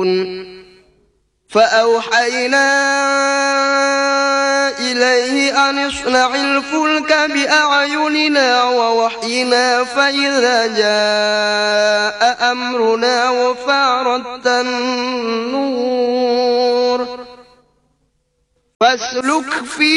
فأوحينا إليه أن اصنع الفلك بأعيننا ووحينا فإذا جاء أمرنا وفارت النور فاسلك فيه